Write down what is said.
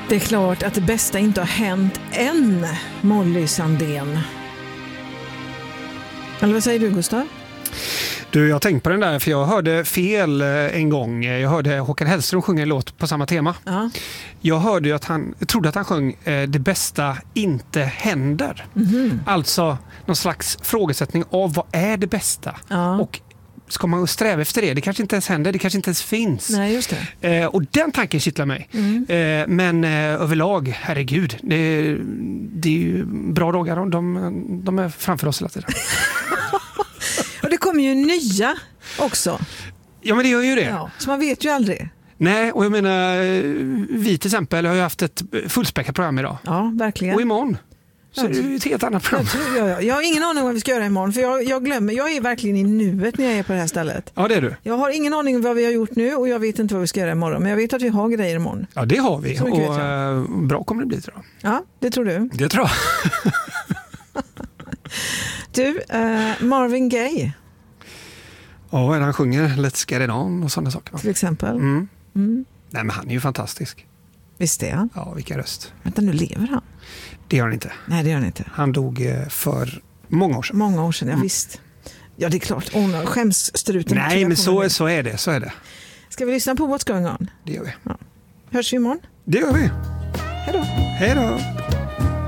Det är klart att det bästa inte har hänt än, Molly Sandén. Eller vad säger du, Gustav? Du, jag har tänkt på den där, för jag hörde fel en gång. Jag hörde Håkan Hellström sjunga en låt på samma tema. Ja. Jag hörde ju att han trodde att han sjöng det bästa inte händer. Alltså någon slags frågesättning av vad är det bästa? Ja. Och ska man sträva efter det? Det kanske inte ens händer, det kanske inte ens finns. Nej, just det. Och den tanken kittlar mig. Men överlag, herregud, det är ju bra dagar. De är framför oss hela tiden. Och det kommer ju nya också. Ja, men det gör ju det. Ja, så man vet ju aldrig. Nej, och jag menar, vi till exempel har ju haft ett fullspäckat program idag. Ja, verkligen. Och imorgon så är det ju ett helt annat program. Jag har ingen aning vad vi ska göra imorgon, för jag glömmer. Jag är verkligen i nuet när jag är på det här stället. Ja, det är du. Jag har ingen aning vad vi har gjort nu och jag vet inte vad vi ska göra imorgon. Men jag vet att vi har grejer imorgon. Ja, det har vi. Och bra kommer det bli, tror jag. Ja, det tror du. Det tror jag. Du, Marvin Gaye. Ja, han sjunger Let's Get It On och sådana saker. Till exempel. Nej, men han är ju fantastisk. Visst är han? Ja, vilken röst. Vänta, nu lever han? Det gör han inte. Nej, det gör han inte. Han dog för många år sedan. Många år sedan, ja visst. Ja, det är klart. Skämsstruten. Nej, men så är det. Så är det. Ska vi lyssna på What's Going On? Det gör vi. Ja. Hörs vi imorgon? Det gör vi. Hej då. Hej då.